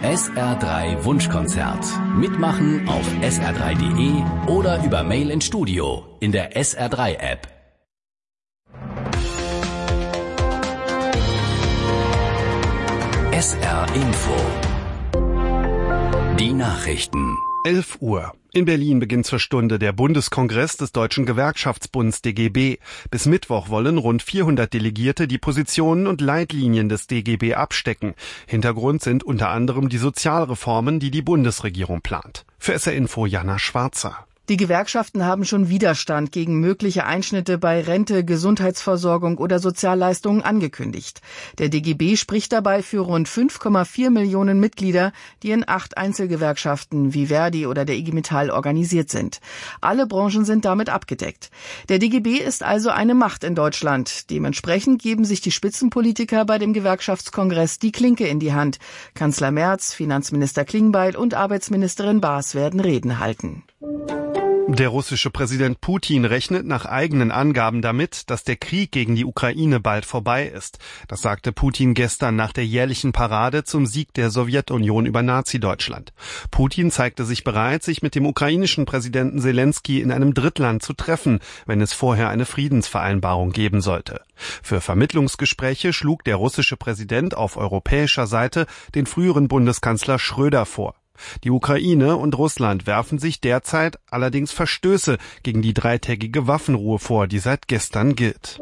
SR3 Wunschkonzert. Mitmachen auf sr3.de oder über Mail ins Studio in der SR3 App. SR Info. Die Nachrichten. 11 Uhr. In Berlin beginnt zur Stunde der Bundeskongress des Deutschen Gewerkschaftsbunds DGB. Bis Mittwoch wollen rund 400 Delegierte die Positionen und Leitlinien des DGB abstecken. Hintergrund sind unter anderem die Sozialreformen, die die Bundesregierung plant. Für SR Info Jana Schwarzer. Die Gewerkschaften haben schon Widerstand gegen mögliche Einschnitte bei Rente, Gesundheitsversorgung oder Sozialleistungen angekündigt. Der DGB spricht dabei für rund 5,4 Millionen Mitglieder, die in 8 Einzelgewerkschaften wie Verdi oder der IG Metall organisiert sind. Alle Branchen sind damit abgedeckt. Der DGB ist also eine Macht in Deutschland. Dementsprechend geben sich die Spitzenpolitiker bei dem Gewerkschaftskongress die Klinke in die Hand. Kanzler Merz, Finanzminister Klingbeil und Arbeitsministerin Baas werden Reden halten. Der russische Präsident Putin rechnet nach eigenen Angaben damit, dass der Krieg gegen die Ukraine bald vorbei ist. Das sagte Putin gestern nach der jährlichen Parade zum Sieg der Sowjetunion über Nazi-Deutschland. Putin zeigte sich bereit, sich mit dem ukrainischen Präsidenten Selenskyj in einem Drittland zu treffen, wenn es vorher eine Friedensvereinbarung geben sollte. Für Vermittlungsgespräche schlug der russische Präsident auf europäischer Seite den früheren Bundeskanzler Schröder vor. Die Ukraine und Russland werfen sich derzeit allerdings Verstöße gegen die 3-tägige Waffenruhe vor, die seit gestern gilt.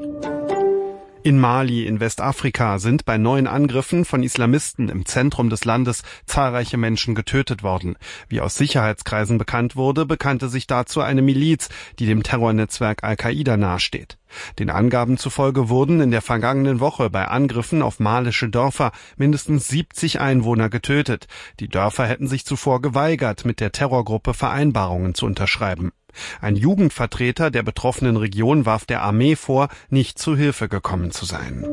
In Mali in Westafrika sind bei neuen Angriffen von Islamisten im Zentrum des Landes zahlreiche Menschen getötet worden. Wie aus Sicherheitskreisen bekannt wurde, bekannte sich dazu eine Miliz, die dem Terrornetzwerk Al-Qaida nahesteht. Den Angaben zufolge wurden in der vergangenen Woche bei Angriffen auf malische Dörfer mindestens 70 Einwohner getötet. Die Dörfer hätten sich zuvor geweigert, mit der Terrorgruppe Vereinbarungen zu unterschreiben. Ein Jugendvertreter der betroffenen Region warf der Armee vor, nicht zu Hilfe gekommen zu sein.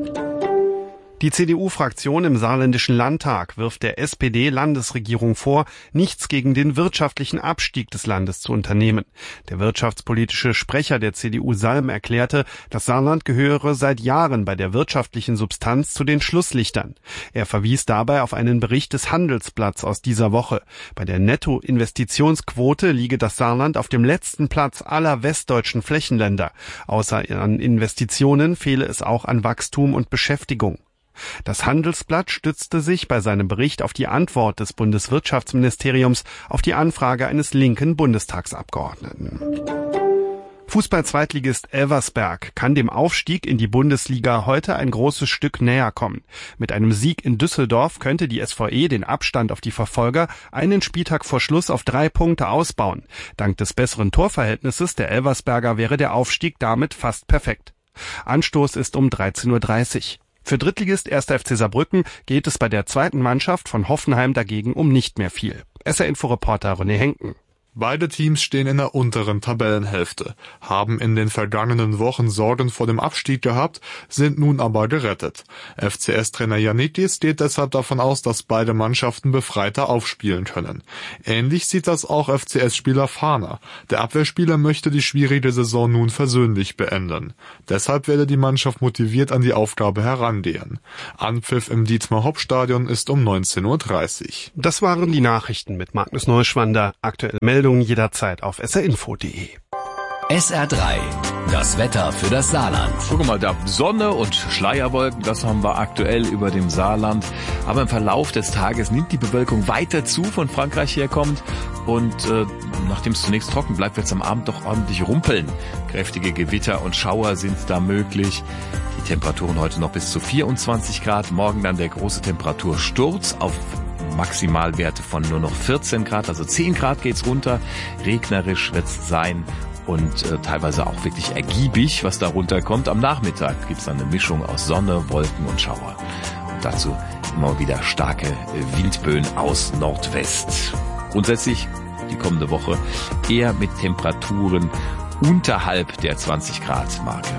Die CDU-Fraktion im Saarländischen Landtag wirft der SPD-Landesregierung vor, nichts gegen den wirtschaftlichen Abstieg des Landes zu unternehmen. Der wirtschaftspolitische Sprecher der CDU Salm erklärte, das Saarland gehöre seit Jahren bei der wirtschaftlichen Substanz zu den Schlusslichtern. Er verwies dabei auf einen Bericht des Handelsblatts aus dieser Woche. Bei der Nettoinvestitionsquote liege das Saarland auf dem letzten Platz aller westdeutschen Flächenländer. Außer an Investitionen fehle es auch an Wachstum und Beschäftigung. Das Handelsblatt stützte sich bei seinem Bericht auf die Antwort des Bundeswirtschaftsministeriums auf die Anfrage eines linken Bundestagsabgeordneten. Fußball-Zweitligist Elversberg kann dem Aufstieg in die Bundesliga heute ein großes Stück näher kommen. Mit einem Sieg in Düsseldorf könnte die SVE den Abstand auf die Verfolger einen Spieltag vor Schluss auf 3 Punkte ausbauen. Dank des besseren Torverhältnisses der Elversberger wäre der Aufstieg damit fast perfekt. Anstoß ist um 13:30 Uhr. Für Drittligist 1. FC Saarbrücken geht es bei der zweiten Mannschaft von Hoffenheim dagegen um nicht mehr viel. SR-Info-Reporter René Henken. Beide Teams stehen in der unteren Tabellenhälfte, haben in den vergangenen Wochen Sorgen vor dem Abstieg gehabt, sind nun aber gerettet. FCS-Trainer Jannitis geht deshalb davon aus, dass beide Mannschaften befreiter aufspielen können. Ähnlich sieht das auch FCS-Spieler Fahner. Der Abwehrspieler möchte die schwierige Saison nun versöhnlich beenden. Deshalb werde die Mannschaft motiviert an die Aufgabe herangehen. Anpfiff im Dietmar-Hopp-Stadion ist um 19:30 Uhr. Das waren die Nachrichten mit Magnus Neuschwander. Aktuelle Meldungen jederzeit auf srinfo.de. SR3, das Wetter für das Saarland. Guck mal, da Sonne und Schleierwolken, das haben wir aktuell über dem Saarland. Aber im Verlauf des Tages nimmt die Bewölkung weiter zu, von Frankreich herkommt. Und nachdem es zunächst trocken bleibt, wird es am Abend doch ordentlich rumpeln. Kräftige Gewitter und Schauer sind da möglich. Die Temperaturen heute noch bis zu 24 Grad. Morgen dann der große Temperatursturz auf Maximalwerte von nur noch 14 Grad, also 10 Grad geht's runter. Regnerisch wird's sein und teilweise auch wirklich ergiebig, was da runterkommt. Am Nachmittag gibt's dann eine Mischung aus Sonne, Wolken und Schauer. Und dazu immer wieder starke Windböen aus Nordwest. Grundsätzlich die kommende Woche eher mit Temperaturen unterhalb der 20 Grad Marke.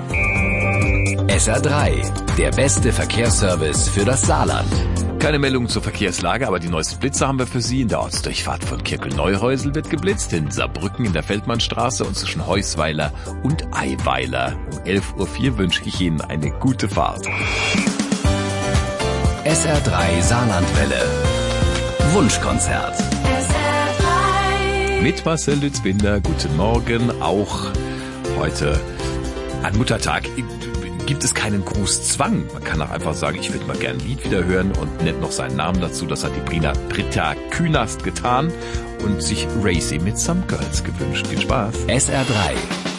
SR3, der beste Verkehrsservice für das Saarland. Keine Meldung zur Verkehrslage, aber die neuesten Blitze haben wir für Sie. In der Ortsdurchfahrt von Kirkel-Neuhäusel wird geblitzt, in Saarbrücken in der Feldmannstraße und zwischen Heusweiler und Eiweiler. Um 11:04 Uhr wünsche ich Ihnen eine gute Fahrt. SR3 Saarlandwelle. Wunschkonzert. Mit Marcel Lützbinder, guten Morgen. Auch heute an Muttertag gibt es keinen Grußzwang. Man kann auch einfach sagen, ich würde mal gerne ein Lied wieder hören und nennt noch seinen Namen dazu. Das hat die Britta Künast getan und sich Racy mit Some Girls gewünscht. Viel Spaß. SR3